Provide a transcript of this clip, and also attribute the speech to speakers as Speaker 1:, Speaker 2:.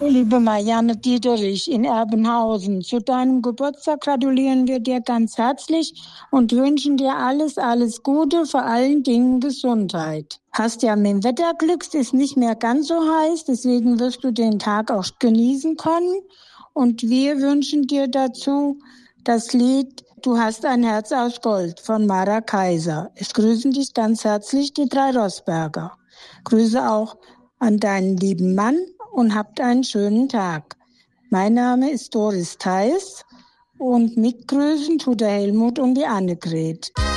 Speaker 1: Liebe Marianne Dieterich in Erbenhausen, zu deinem Geburtstag gratulieren wir dir ganz herzlich und wünschen dir alles, alles Gute, vor allen Dingen Gesundheit. Hast ja mit dem Wetter Glück, es ist nicht mehr ganz so heiß, deswegen wirst du den Tag auch genießen können. Und wir wünschen dir dazu das Lied Du hast ein Herz aus Gold von Mara Kaiser. Es grüßen dich ganz herzlich die 3 Rossberger. Grüße auch an deinen lieben Mann und habt einen schönen Tag. Mein Name ist Doris Theis und mitgrüßen tut der Helmut und die Annegret.